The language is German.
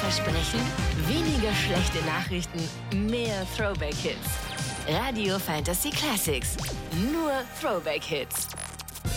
Versprechen? Weniger schlechte Nachrichten, mehr Throwback-Hits. Radio Fantasy Classics. Nur Throwback-Hits.